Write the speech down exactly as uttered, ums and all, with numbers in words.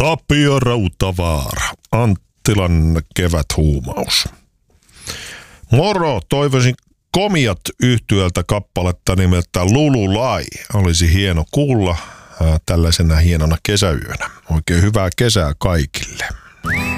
Tapio Rautavaara, Anttilan keväthuumaus. Moro, toivoisin Komiat -yhtyöltä kappaletta nimeltä Lululai. Olisi hieno kuulla ää, tällaisena hienona kesäyönä. Oikein hyvää kesää kaikille.